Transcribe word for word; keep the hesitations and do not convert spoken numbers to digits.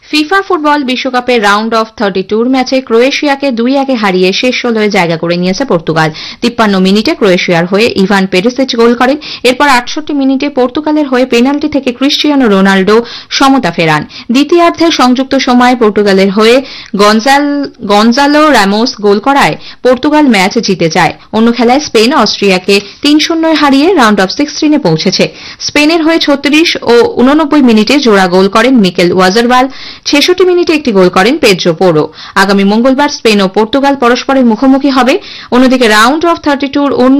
FIFA football বিশ্বকাপের round of thirty টুর ম্যাচে ক্রোয়েশিয়াকে দুই একে হারিয়ে শেষ ষোলোয় জায়গা করে নিয়েছে পর্তুগাল। তিপ্পান্ন মিনিটে ক্রোয়েশিয়ার হয়ে ইভান পেরিসিচ গোল করেন। এরপর আটষট্টি মিনিটে পর্তুগালের হয়ে পেনাল্টি থেকে ক্রিস্টিয়ানো রোনাল্ডো সমতা ফেরান। দ্বিতীয়ার্ধে সংযুক্ত সময়ে পর্তুগালের হয়ে গঞ্জালো রামোস গোল করায় পর্তুগাল ম্যাচ জিতে যায়। অন্য খেলায় স্পেন অস্ট্রিয়াকে তিন শূন্যয় হারিয়ে রাউন্ড অফ সিক্সটিনে পৌঁছেছে। স্পেনের হয়ে ছত্রিশ ও উননব্বই মিনিটে জোড়া গোল করেন মিকেল ওয়াজারওয়াল। ছেষট্টি মিনিটে একটি গোল করেন পেদ্রো পোরো। আগামী মঙ্গলবার স্পেন ও পর্তুগাল পরস্পরের মুখোমুখি হবে। অন্যদিকে রাউন্ড অফ থার্টি টুর